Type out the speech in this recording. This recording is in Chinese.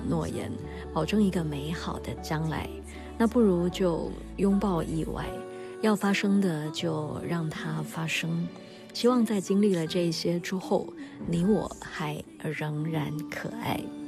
诺言，保证一个美好的将来，那不如就拥抱意外，要发生的就让它发生。希望在经历了这些之后，你我还仍然可爱。